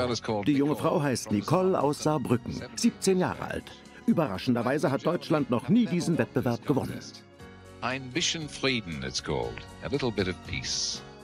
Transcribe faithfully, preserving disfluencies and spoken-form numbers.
Die junge Frau heißt Nicole aus Saarbrücken, siebzehn Jahre alt. Überraschenderweise hat Deutschland noch nie diesen Wettbewerb gewonnen. Ein bisschen Frieden, it's called. A little bit of peace.